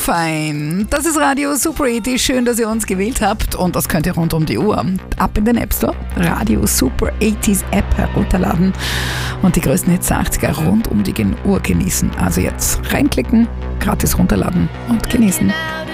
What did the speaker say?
fein. Das ist Radio Super 80. Schön, dass ihr uns gewählt habt. Und das könnt ihr rund um die Uhr. Ab in den App Store. Radio Super 80s App herunterladen. Und die größten Hits 80er rund um die Uhr genießen. Also jetzt reinklicken, gratis runterladen und genießen.